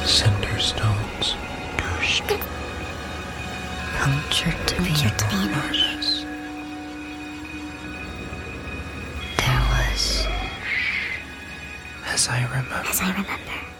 Cinder stones. Punctured to be enormous. There was, As I remember,